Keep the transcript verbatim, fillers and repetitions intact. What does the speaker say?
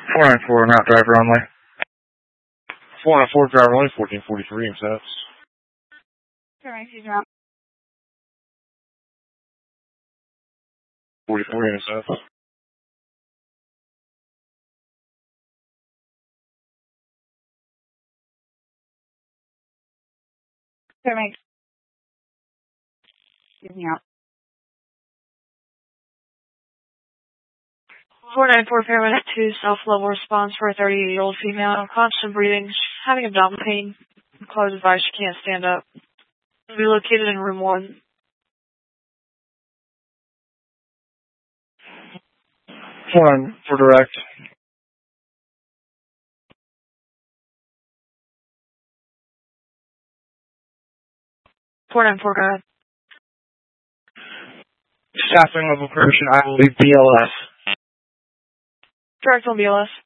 four nine four, route driver only. four nine four, driver only, fourteen forty-three, intercepts. forty-four, intercepts. Give me out. four nine four, paramedic two, self-level response for a thirty-eight-year-old female, constant breathing, having abdominal pain. Close advice, she can't stand up. Be located in room one. four nine four, direct. four nine four, go ahead. Staffing level correction, I will leave B L S. Direct on B L S.